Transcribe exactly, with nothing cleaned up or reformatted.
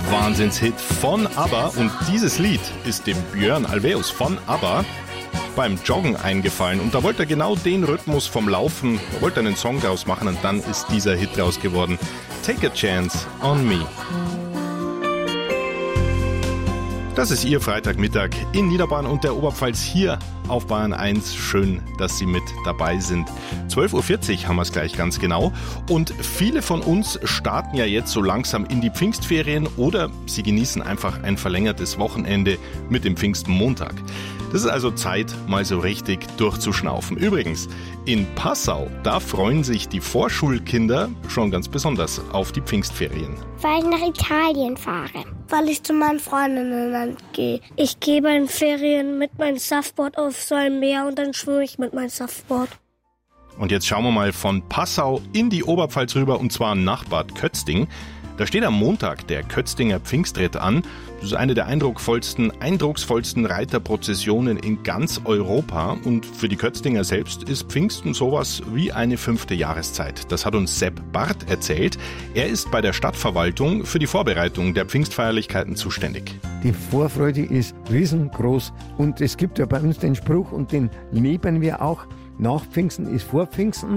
Wahnsinnshit von ABBA. Und dieses Lied ist dem Björn Ulvaeus von ABBA beim Joggen eingefallen. Und da wollte er genau den Rhythmus vom Laufen, er wollte einen Song draus machen und dann ist dieser Hit draus geworden. Take a Chance on Me. Das ist Ihr Freitagmittag in Niederbayern und der Oberpfalz hier auf Bayern eins. Schön, dass Sie mit dabei sind. zwölf Uhr vierzig haben wir es gleich ganz genau. Und viele von uns starten ja jetzt so langsam in die Pfingstferien oder sie genießen einfach ein verlängertes Wochenende mit dem Pfingstmontag. Das ist also Zeit, mal so richtig durchzuschnaufen. Übrigens, in Passau, da freuen sich die Vorschulkinder schon ganz besonders auf die Pfingstferien. Weil ich nach Italien fahre. Weil ich zu meinen Freundinnen gehe. Ich gehe bei den Ferien mit meinem Surfboard auf so ein Meer und dann schwimme ich mit meinem Surfboard. Und jetzt schauen wir mal von Passau in die Oberpfalz rüber und zwar nach Bad Kötzting. Da steht am Montag der Kötztinger Pfingstritt an. Das ist eine der eindrucksvollsten, eindrucksvollsten Reiterprozessionen in ganz Europa. Und für die Kötztinger selbst ist Pfingsten sowas wie eine fünfte Jahreszeit. Das hat uns Sepp Barth erzählt. Er ist bei der Stadtverwaltung für die Vorbereitung der Pfingstfeierlichkeiten zuständig. Die Vorfreude ist riesengroß und es gibt ja bei uns den Spruch und den leben wir auch. Nach Pfingsten ist vor Pfingsten